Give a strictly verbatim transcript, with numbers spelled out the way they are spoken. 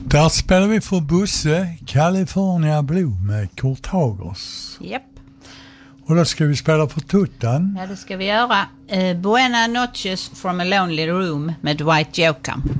Där spelar vi för Bosse, California Blue med Kurt Hagers. Japp. Och då ska vi spela för Tuttan. Ja, det ska vi göra. Uh, Buena Noches from a Lonely Room med Dwight Yoakam.